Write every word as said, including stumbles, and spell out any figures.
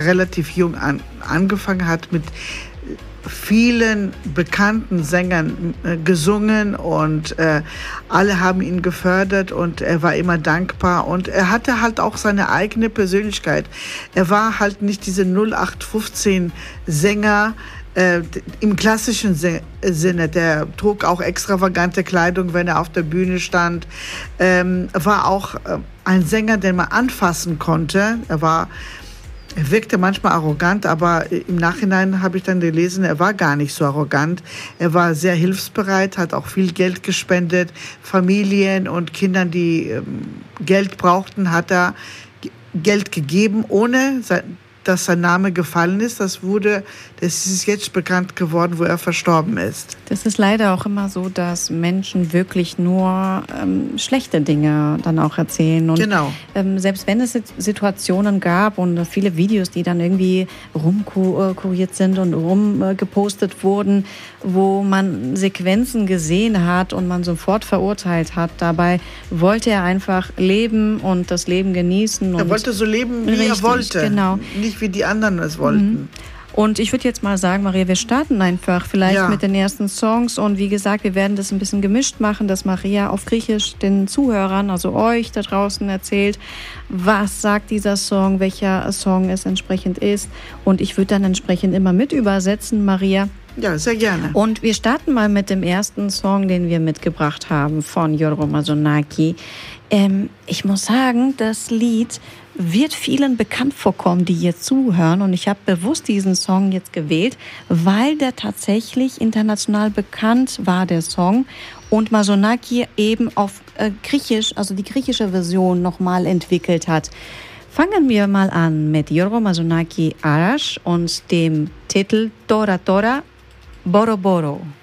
relativ jung an, angefangen hat, mit vielen bekannten Sängern äh, gesungen und äh, alle haben ihn gefördert und er war immer dankbar und er hatte halt auch seine eigene Persönlichkeit. Er war halt nicht diese null acht fünfzehn Sänger äh, im klassischen Se- Sinne. Der trug auch extravagante Kleidung, wenn er auf der Bühne stand. Ähm, war auch äh, ein Sänger, den man anfassen konnte. Er war Er wirkte manchmal arrogant, aber im Nachhinein habe ich dann gelesen, er war gar nicht so arrogant. Er war sehr hilfsbereit, hat auch viel Geld gespendet. Familien und Kindern, die ähm, Geld brauchten, hat er g- Geld gegeben, ohne sein, dass sein Name gefallen ist. Das wurde, das ist jetzt bekannt geworden, wo er verstorben ist. Das ist leider auch immer so, dass Menschen wirklich nur ähm, schlechte Dinge dann auch erzählen. Und Genau. ähm, selbst wenn es Situationen gab und viele Videos, die dann irgendwie rumkuriert sind und rumgepostet wurden, wo man Sequenzen gesehen hat und man sofort verurteilt hat, dabei wollte er einfach leben und das Leben genießen. Und er wollte so leben, wie richtig, er wollte. Genau. Nicht wie die anderen es wollten. Mhm. Und ich würde jetzt mal sagen, Maria, wir starten einfach vielleicht ja. mit den ersten Songs. Und wie gesagt, wir werden das ein bisschen gemischt machen, dass Maria auf Griechisch den Zuhörern, also euch da draußen, erzählt, was sagt dieser Song, welcher Song es entsprechend ist. Und ich würde dann entsprechend immer mit übersetzen, Maria. Ja, sehr gerne. Und wir starten mal mit dem ersten Song, den wir mitgebracht haben von Giorgos Mazonaki. Ähm, ich muss sagen, das Lied wird vielen bekannt vorkommen, die jetzt zuhören. Und ich habe bewusst diesen Song jetzt gewählt, weil der tatsächlich international bekannt war, der Song. Und Mazonaki eben auf äh, Griechisch, also die griechische Version, nochmal entwickelt hat. Fangen wir mal an mit Giorgos Mazonaki Arash und dem Titel Tora Tora Boro Boro.